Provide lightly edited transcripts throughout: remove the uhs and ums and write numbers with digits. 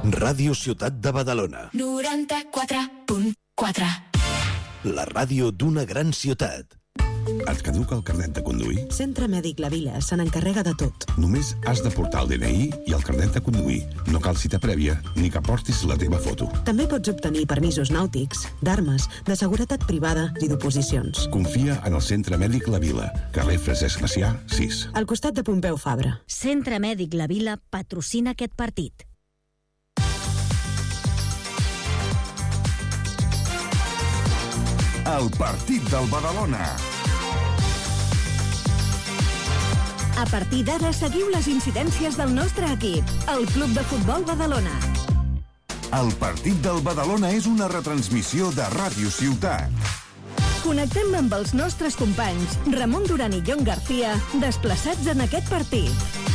Ràdio Ciutat de Badalona. 94.4. La ràdio d'una gran ciutat. Et caduca el carnet de conduir? Centre Mèdic La Vila se n'encarrega de tot. Només has de portar el DNI i el carnet de conduir. No cal cita prèvia ni que portis la teva foto. També pots obtenir permisos nàutics, d'armes, de seguretat privada i d'oposicions. Confia en el Centre Mèdic La Vila, carrer Francesc Macià, 6. Al costat de Pompeu Fabra. Centre Mèdic La Vila patrocina aquest partit. El partit del Badalona. A partir d'ara seguiu les incidències del nostre equip, el Club de Futbol Badalona. El partit del Badalona és una retransmissió de Ràdio Ciutat. Connectem amb els nostres companys Ramon Duran i Jon García, desplaçats en aquest partit.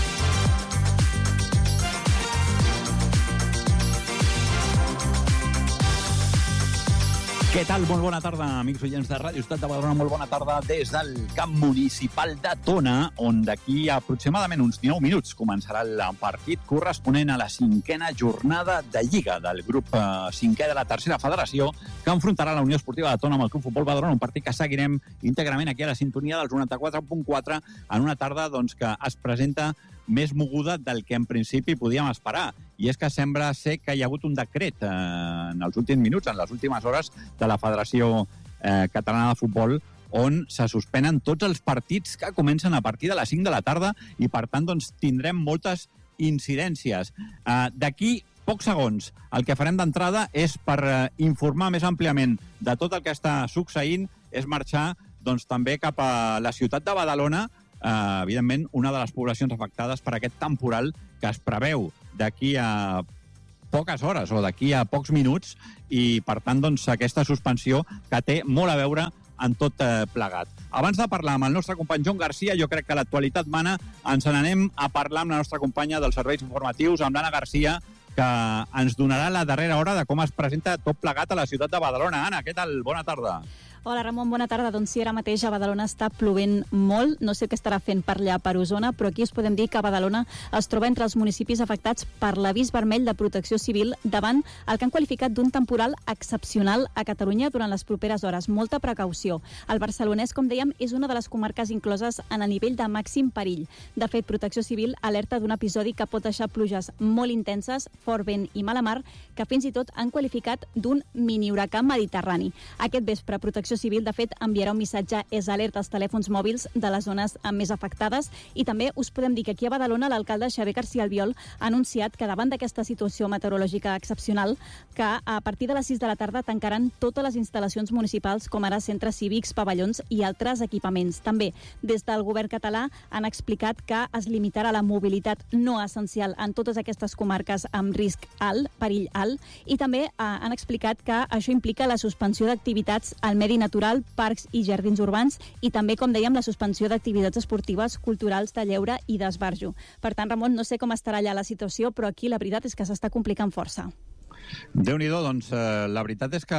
Què tal? Molt bona tarda, amics oients de Ràdio Ciutat de Badalona. Molt bona tarda des del camp municipal de Tona, on d'aquí aproximadament uns 19 minuts començarà el partit corresponent a la 5a jornada de Lliga del grup 5è de la tercera federació, que enfrontarà la Unió Esportiva de Tona amb el Club Futbol Badalona, un partit que seguirem íntegrament aquí a la sintonia dels 94.4 en una tarda doncs, que es presenta més moguda del que en principi podíem esperar. I és que sembla ser que hi ha hagut un decret en els últims minuts, en les últimes hores de la Federació Catalana de Futbol, on se suspenen tots els partits que comencen a partir de les 5 de la tarda i, per tant, doncs, tindrem moltes incidències. D'aquí pocs segons, el que farem d'entrada és per informar més àmpliament de tot el que està succeint, és marxar doncs, també cap a la ciutat de Badalona, evidentment, una de les poblacions afectades per aquest temporal que es preveu d'aquí a poques hores o d'aquí a pocs minuts i, per tant, doncs, aquesta suspensió que té molt a veure en tot plegat. Abans de parlar amb el nostre company Jon García, jo crec que l'actualitat mana, ens n'anem a parlar amb la nostra companya dels serveis informatius, amb l'Anna García, que ens donarà la darrera hora de com es presenta tot plegat a la ciutat de Badalona. Anna, què tal? Bona tarda. Hola, Ramon, bona tarda. Doncs sí, ara mateix a Badalona està plovent molt. No sé què estarà fent per allà, per Osona, però aquí us podem dir que Badalona es troba entre els municipis afectats per l'avís vermell de protecció civil davant el que han qualificat d'un temporal excepcional a Catalunya durant les properes hores. Molta precaució. El Barcelonès, com dèiem, és una de les comarques incloses en el nivell de màxim perill. De fet, Protecció Civil alerta d'un episodi que pot deixar pluges molt intenses, fort vent i mala mar, que fins i tot han qualificat d'un mini huracà mediterrani. Aquest vespre, Protecció Civil, de fet, enviarà un missatge alerta als telèfons mòbils de les zones més afectades i també us podem dir que aquí a Badalona l'alcalde Xavier García Albiol ha anunciat que davant d'aquesta situació meteorològica excepcional que a partir de les 6 de la tarda tancaran totes les instal·lacions municipals com ara centres cívics, pavellons i altres equipaments. També des del govern català han explicat que es limitarà la mobilitat no essencial en totes aquestes comarques amb risc alt, perill alt, i també han explicat que això implica la suspensió d'activitats al medi natural, parcs i jardins urbans i també, com dèiem, la suspensió d'activitats esportives, culturals, de lleure i d'esbarjo. Per tant, Ramon, no sé com estarà allà la situació, però aquí la veritat és que s'està complicant força. Déu-n'hi-do, doncs la veritat és que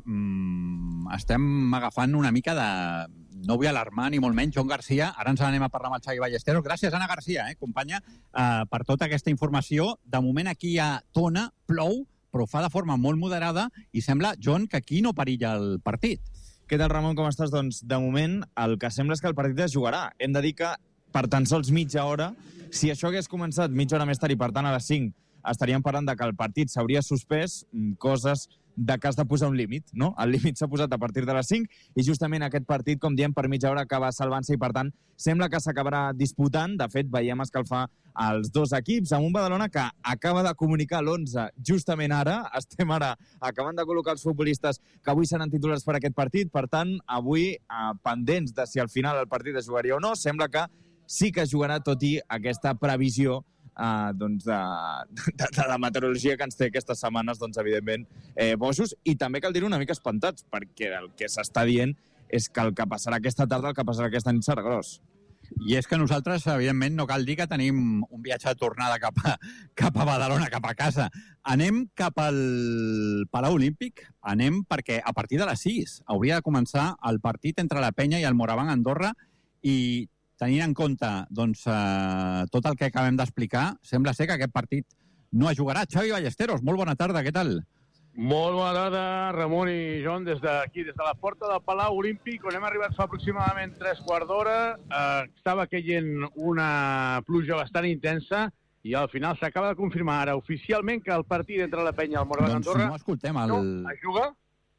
estem agafant una mica de... No vull alarmar ni molt menys, Jon García. Ara ens anem a parlar amb el Xavi Ballesteros. Gràcies, Anna García, companya, per tota aquesta informació. De moment aquí a Tona plou, però fa de forma molt moderada i sembla, Jon, que aquí no perilla el partit. Què tal, Ramon, com estàs? Doncs, de moment, el que sembla és que el partit es jugarà. Hem de dir que per tan sols mitja hora, si això hagués començat mitja hora més tard i, per tant, a les 5, estaríem parlant de que el partit s'hauria suspès, coses de que has de posar un límit, no? El límit s'ha posat a partir de les 5 i justament aquest partit, com diem, per mitja hora acaba salvant-se i, per tant, sembla que s'acabarà disputant. De fet, veiem escalfar els dos equips amb un Badalona que acaba de comunicar l'11 justament ara. Estem ara acabant de col·locar els futbolistes que avui seran titulars per aquest partit. Per tant, avui, pendents de si al final el partit es jugaria o no, sembla que sí que es jugarà, tot i aquesta previsió doncs de la meteorologia que ens té aquestes setmanes, doncs, evidentment, bojos, i també cal dir una mica espantats, perquè el que s'està dient és que el que passarà aquesta tarda, el que passarà aquesta nit serà gros. I és que nosaltres, evidentment, no cal dir que tenim un viatge de tornada cap a Badalona, cap a casa. Anem cap al Palau Olímpic, anem perquè a partir de les 6 hauria de començar el partit entre la Penya i el Morabanc Andorra i tenint en compte doncs, tot el que acabem d'explicar, sembla ser que aquest partit no es jugarà. Xavi Ballesteros, molt bona tarda, què tal? Molt bona tarda, Ramon i Joan, des d'aquí, des de la porta del Palau Olímpic, on hem arribat fa aproximadament 3/4 d'hora. Estava caient una pluja bastant intensa i al final s'acaba de confirmar ara oficialment que el partit entre la Penya i el Morabanc Andorra no escoltem no es juga.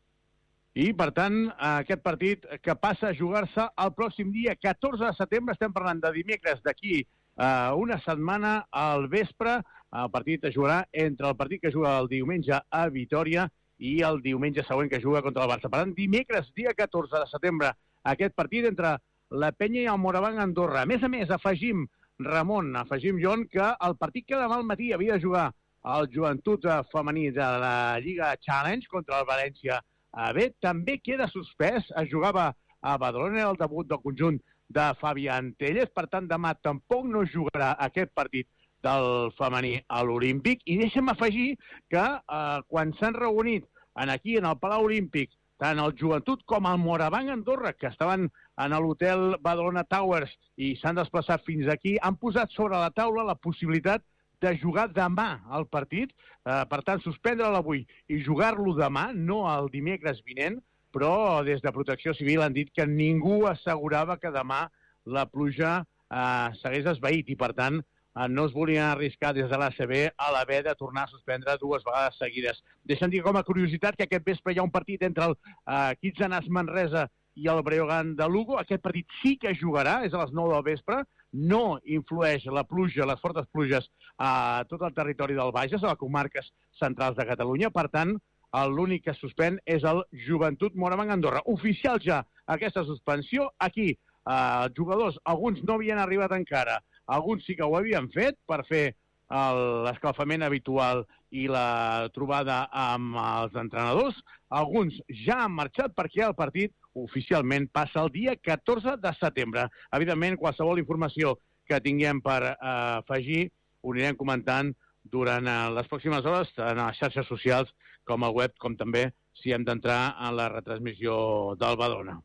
I, per tant, aquest partit que passa a jugar-se el pròxim dia 14 de setembre, estem parlant de dimecres d'aquí una setmana al vespre. El partit es jugarà entre el partit que juga el diumenge a Vitòria i el diumenge següent que juga contra el Barça. Per tant, dimecres, dia 14 de setembre, aquest partit entre la Penya i el Morabanc Andorra. A més, afegim, Ramon, Joan, que el partit que demà al matí havia de jugar el Joventut femení de la Lliga Challenge contra el València B també queda suspès. Es jugava a Badalona, el debut del conjunt de Fabián Tellez. Per tant, demà tampoc no jugarà aquest partit del femení a l'Olímpic. I deixa'm afegir que quan s'han reunit aquí en el Palau Olímpic tant el Joventut com el Morabanc Andorra, que estaven en l'hotel Badalona Towers i s'han desplaçat fins aquí, han posat sobre la taula la possibilitat de jugar demà al partit, per tant, suspendre'l avui i jugar-lo demà, no el dimecres vinent, però des de Protecció Civil han dit que ningú assegurava que demà la pluja s'hagués esvaït i, per tant, no es volien arriscar des de l'ACB a l'haver de tornar a suspendre 2 vegades seguides. Deixa'm dir com a curiositat que aquest vespre hi ha un partit entre el Kitsanas Manresa i el Breogán de Lugo. Aquest partit sí que jugarà, és a les 9 del vespre. No influeix la pluja, les fortes pluges a tot el territori del Bages, a les comarques centrals de Catalunya. Per tant, l'únic que suspèn és el Joventut Morabanc Andorra. Oficial ja aquesta suspensió. Aquí, els jugadors, alguns no havien arribat encara, alguns sí que ho havien fet per fer l'escalfament habitual i la trobada amb els entrenadors. Alguns ja han marxat perquè el partit oficialment passa el dia 14 de setembre. Evidentment, qualsevol informació que tinguem per afegir ho anirem comentant durant les pròximes hores en les xarxes socials com al web, com també si hem d'entrar en la retransmissió del Badalona.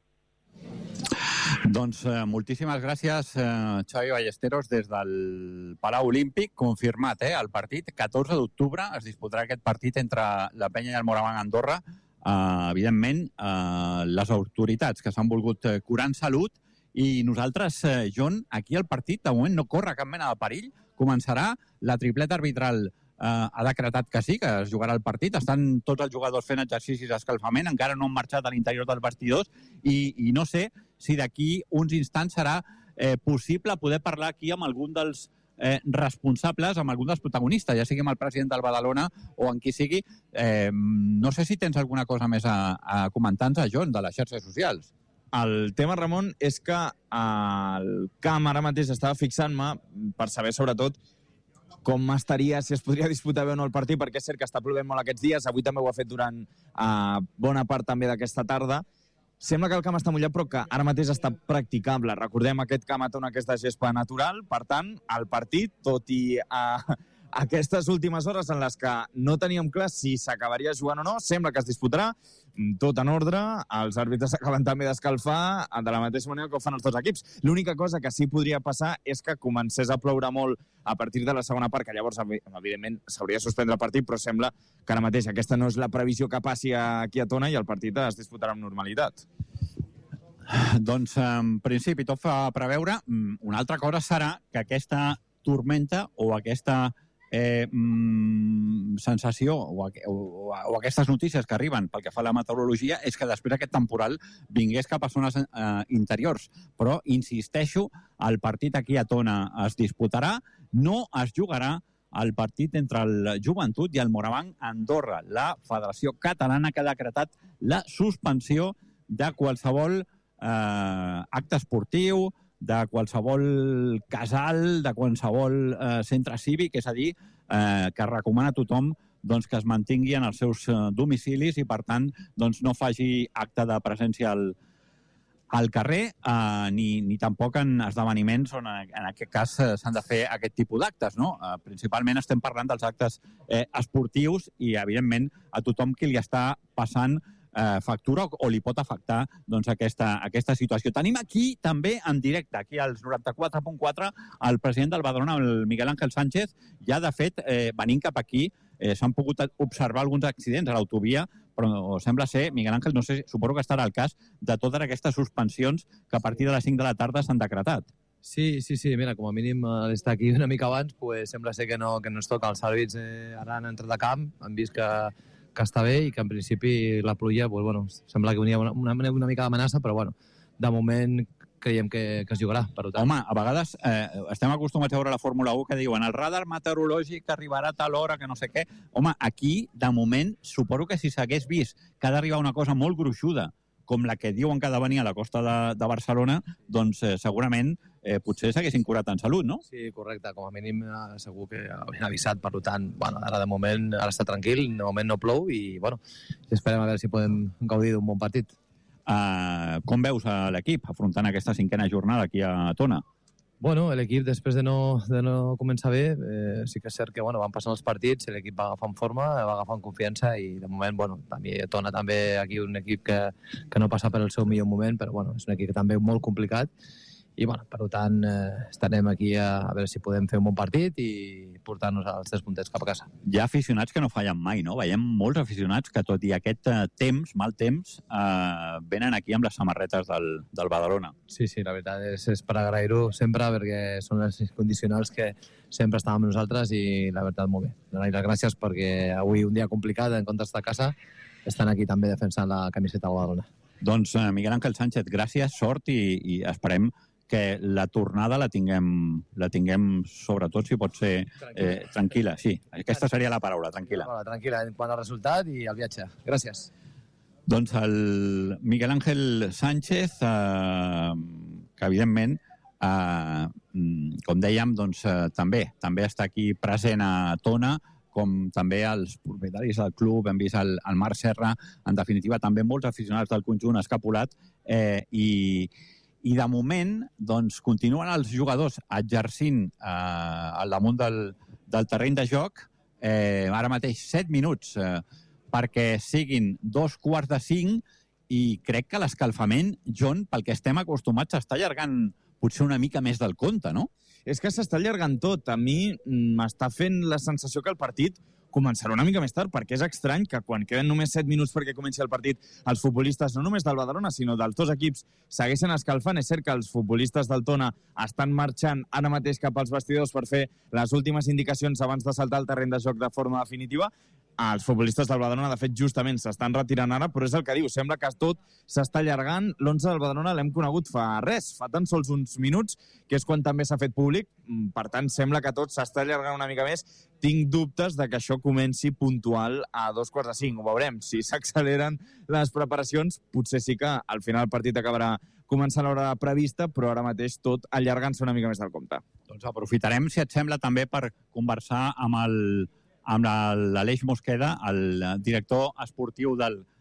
Doncs moltíssimes gràcies, Xavi Ballesteros, des del Palau Olímpic. Confirmat, el partit. 14 d'octubre es disputarà aquest partit entre la Penya i el Morabanc Andorra. Evidentment, les autoritats que s'han volgut curar en salut i nosaltres, John, aquí el partit de moment no corre cap mena de perill. Començarà la tripleta arbitral. Ha decretat que sí, que es jugarà el partit. Estan tots els jugadors fent exercicis d'escalfament, encara no han marxat a l'interior dels vestidors i no sé si d'aquí uns instants serà possible poder parlar aquí amb algun dels responsables, amb algun dels protagonistes, ja sigui amb el president del Badalona o amb qui sigui. No sé si tens alguna cosa més a comentar-nos, John, de les xarxes socials. El tema, Ramon, és que el camp ara mateix estava fixant-me per saber, sobretot, com estaria, si es podria disputar bé o no el partit, perquè és cert que està plovent molt aquests dies, avui també ho ha fet durant bona part també d'aquesta tarda. Sembla que el camp està mullat, però que ara mateix està practicable. Recordem, aquest camp a Tona que és de gespa natural, per tant, el partit, tot i aquestes últimes hores en les que no teníem clar si s'acabaria jugant o no, sembla que es disputarà tot en ordre. Els àrbitres acaben també d'escalfar de la mateixa manera que ho fan els dos equips. L'única cosa que sí podria passar és que comencés a ploure molt a partir de la segona part, que llavors, evidentment, s'hauria de suspendre el partit, però sembla que ara mateix aquesta no és la previsió que passi aquí a Tona i el partit es disputarà amb normalitat. Doncs, en principi, tot fa preveure. Una altra cosa serà que aquesta tormenta o aquesta sensació o aquestes notícies que arriben pel que fa a la meteorologia és que després aquest temporal vingués cap a zones interiors. Però, insisteixo, el partit aquí a Tona es disputarà, no es jugarà el partit entre el Joventut i el Morabanc Andorra. La Federació Catalana que ha decretat la suspensió de qualsevol acte esportiu, de qualsevol casal, de qualsevol centre cívic, és a dir, que recomana a tothom que es mantingui en els seus domicilis i, per tant, no faci acte de presència al carrer ni tampoc en esdeveniments on, en aquest cas, s'han de fer aquest tipus d'actes. Principalment estem parlant dels actes esportius i, evidentment, a tothom qui li està passant factura o li pot afectar doncs, aquesta situació. Tenim aquí també en directe, aquí als 94.4, el president del Badalona, el Miguel Ángel Sánchez. Ja, de fet, venint cap aquí, s'han pogut observar alguns accidents a l'autovia, però sembla ser, Miguel Ángel, no sé, suposo que estarà al cas de totes aquestes suspensions que a partir de les 5 de la tarda s'han decretat. Sí, mira, com a mínim d'estar aquí una mica abans, pues, sembla ser que no ens toca. Els àrbits ara han entrat a camp, han vist que està bé i que en principi la pluja, pues, bueno, sembla que venia una mica d'amenaça, però bueno, de moment creiem que es jugarà. Per tant. Home, a vegades estem acostumats a veure la Fórmula 1 que diuen el radar meteorològic arribarà a tal hora, que no sé què. Home, aquí, de moment, suposo que si s'hagués vist que ha d'arribar una cosa molt gruixuda, com la que diuen que ha de venir a la costa de Barcelona, doncs segurament potser s'haguessin curat en salut, no? Sí, correcte. Com a mínim segur que haurien avisat. Per tant, bueno, ara de moment ara està tranquil, de moment no plou i bueno, esperem a veure si podem gaudir d'un bon partit. Com veus l'equip afrontant aquesta 5a jornada aquí a Tona? Bueno, l'equip, després de no començar bé, sí que és cert que van passant els partits, l'equip va agafant forma, va agafant confiança i de moment, també Tona també aquí un equip que no passa per el seu millor moment, però és un equip també molt complicat i, per tant, estarem aquí a veure si podem fer un bon partit i portar-nos els 3 puntets cap a casa. Hi ha aficionats que no fallen mai, no? Veiem molts aficionats que, tot i aquest mal temps, venen aquí amb les samarretes del Badalona. Sí, la veritat és per agrair-ho sempre perquè són les condicionals que sempre estàvem amb nosaltres i la veritat molt bé. Donar les gràcies perquè avui un dia complicat en comptes de casa estan aquí també defensant la camiseta del Badalona. Doncs Miguel Ángel Sánchez, gràcies, sort i esperem que la tornada la tinguem sobretot, si pot ser, tranquil·la. Sí, aquesta seria la paraula, tranquil·la. Tranquil·la, en quant al resultat i al viatge. Gràcies. Doncs el Miguel Ángel Sánchez, que evidentment, com dèiem, doncs, també està aquí present a Tona, com també els propietaris del club, hem vist el Marc Serra, en definitiva, també molts aficionats del conjunt escapulat, i de moment doncs, continuen els jugadors exercint al damunt del terreny de joc, ara mateix 7 minuts perquè siguin 2:45 i crec que l'escalfament, John, pel que estem acostumats, s'està allargant potser una mica més del compte, no? És que s'està allargant tot. A mi m'està fent la sensació que el partit començarà una mica més tard, perquè és estrany que quan queden només 7 minuts perquè comenci el partit, els futbolistes, no només del Badalona, sinó dels 2 equips, segueixen escalfant. És cert que els futbolistes del Tona estan marxant ara mateix cap als vestidors per fer les últimes indicacions abans de saltar al terreny de joc de forma definitiva. Els futbolistes del Badalona, de fet, justament s'estan retirant ara, però és el que diu, sembla que tot s'està allargant. L'11 del Badalona l'hem conegut fa tan sols uns minuts, que és quan també s'ha fet públic. Per tant, sembla que tot s'està allargant una mica més. Tinc dubtes de que això comenci puntual a 4:45. Ho veurem. Si s'acceleren les preparacions, potser sí que al final el partit acabarà començant a l'hora prevista, però ara mateix tot allargant-se una mica més del compte. Doncs aprofitarem, si et sembla, també per conversar amb l'Aleix Mosqueda, el director esportiu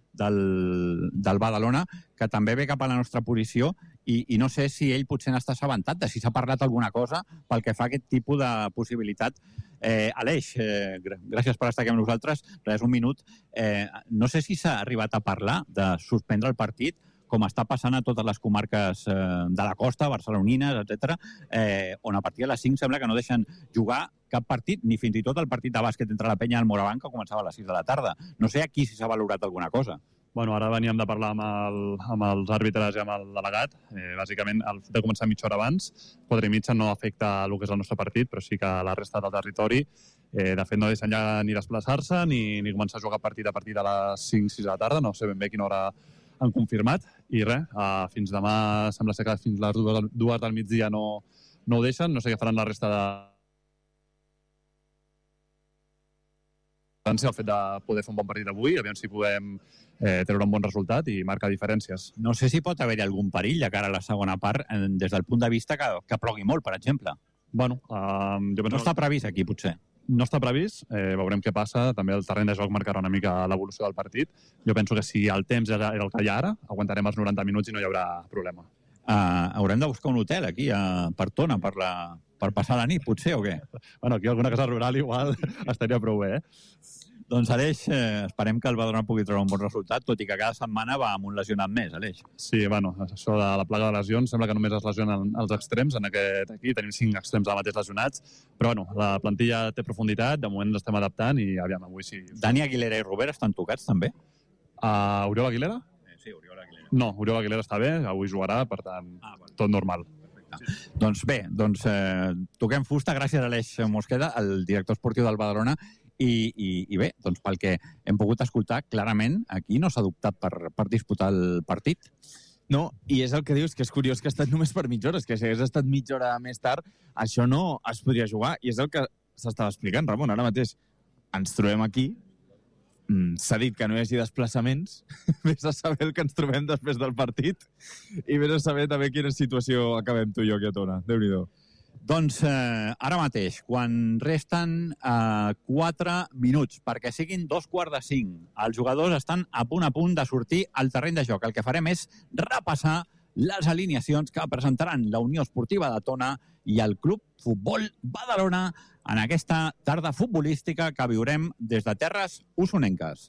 del Badalona, que també ve cap a la nostra posició i no sé si ell potser n'està assabentat de si s'ha parlat alguna cosa pel que fa a aquest tipus de possibilitat. Aleix, gràcies per estar aquí amb nosaltres. Res, un minut. No sé si s'ha arribat a parlar de suspendre el partit, com està passant a totes les comarques de la costa, barcelonines, etc., on a partir de les 5 sembla que no deixen jugar cap partit, ni fins i tot el partit de bàsquet entre la Penya i el Morabanc, que començava a les 6 de la tarda. No sé aquí si s'ha valorat alguna cosa. Bueno, ara veníem de parlar amb els àrbitres i amb el delegat. Bàsicament, el fet de començar mitja hora abans, 4 i mitja, no afecta el que és el nostre partit, però sí que la resta del territori, de fet, no deixen ja ni desplaçar-se ni començar a jugar partit a partir de les 5-6 de la tarda. No sé ben bé quina hora han confirmat. I res, fins demà sembla ser que fins les 2 del migdia no ho deixen. No sé què faran la resta de... el fet de poder fer un bon partit avui, aviam si podem treure un bon resultat i marcar diferències. No sé si pot haver-hi algun perill de cara a la segona part des del punt de vista que plogui molt, per exemple. Bueno, jo penso... No està previst aquí, potser. No està previst, veurem què passa. També el terreny de joc marcarà una mica l'evolució del partit. Jo penso que si el temps era el que hi ha ara, aguantarem els 90 minuts i no hi haurà problema. Haurem de buscar un hotel aquí per Tona per passar la nit, potser, o què? Bueno, aquí alguna casa rural igual estaria prou bé, Doncs, Aleix, esperem que el Badalona pugui treure un bon resultat, tot i que cada setmana va amb un lesionat més, Aleix. Sí, bueno, això de la plaga de lesions, sembla que només es lesionen els extrems en aquí, tenim 5 extrems ara mateix lesionats, però bueno, la plantilla té profunditat, de moment ens estem adaptant i aviam, avui sí. Dani Aguilera i Robert estan tocats, també? Oriol Aguilera? Sí, Oriol Aguilera. No, Oriol Aguilera està bé, avui jugarà, per tant, tot normal. Sí. Doncs bé, toquem fusta, gràcies a Aleix Mosqueda, el director esportiu del Badalona, i bé, doncs pel que hem pogut escoltar, clarament aquí no s'ha dubtat per disputar el partit. No, i és el que dius, que és curiós que ha estat només per mitja hora, és que si hagués estat mitja hora més tard, això no es podria jugar, i és el que s'estava explicant, Ramon, ara mateix. Ens trobem aquí, s'ha dit que no hi hagi desplaçaments, vés a saber el que ens trobem després del partit, i vés a saber també quina situació acabem tu i jo aquí a Tona. Déu-n'hi-do. Doncs ara mateix, quan resten 4 minuts, perquè siguin 4:45, els jugadors estan a punt de sortir al terreny de joc. El que farem és repassar les alineacions que presentaran la Unió Esportiva de Tona i el Club Futbol Badalona en aquesta tarda futbolística que viurem des de terres usonenques.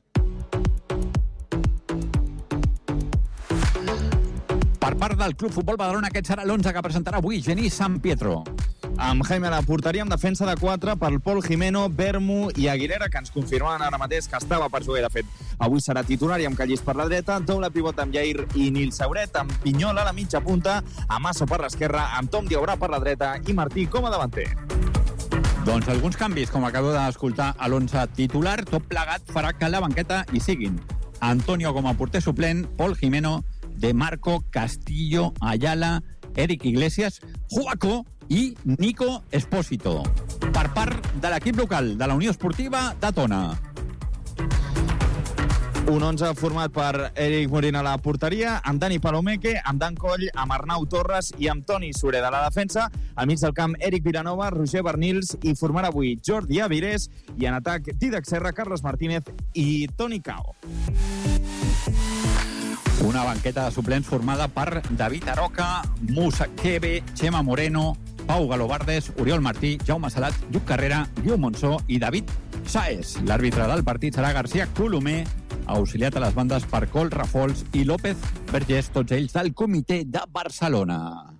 Per part del Club Futbol Badalona, aquest serà l'11 que presentarà avui Genís San Pietro. Amb Jaime a la porteria, amb defensa de 4 pel Pol Jimeno, Bermu i Aguilera, que ens confirmaven ara mateix que estava per jugar. De fet, avui serà titular i amb Callís per la dreta, doble pivot amb Jair i Nil Sauret, amb Pinyola a la mitja punta, Amasso per l'esquerra, amb Tom Diaurà per la dreta i Martí com a davanter. Doncs alguns canvis, com acabo d'escoltar a l'11 titular, tot plegat farà que la banqueta hi siguin Antonio com a porter suplent, Pol Jimeno, De Marco, Castillo, Ayala, Eric Iglesias, Juaco i Nico Espósito. Per part de l'equip local de la Unió Esportiva de Tona. Un 11 format per Eric Morín a la porteria, amb Dani Palomeque, amb Dan Coll, amb Arnau Torres i amb Toni Sureda a la defensa. Al mig del camp, Eric Vilanova, Roger Bernils i formarà avui Jordi Avirés i en atac Didac Serra, Carlos Martínez i Toni Cao. Una banqueta de suplents formada per David Aroca, Musa Kebe, Chema Moreno, Pau Galobardes, Oriol Martí, Jaume Salat, Lluc Carrera, Lluc Monsó i David Saez. L'àrbitre del partit serà García Colomer, auxiliat a les bandes per Col Rafols i López Vergés, tots ells del Comitè de Barcelona.